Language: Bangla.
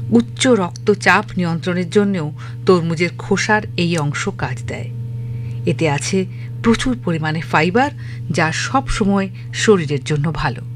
উচ্চ রক্তচাপ নিয়ন্ত্রণের জন্যও তরমুজের খোসার এই অংশ কাজ দেয়। এতে আছে প্রচুর পরিমাণে ফাইবার, যা সব সময় শরীরের জন্য ভালো।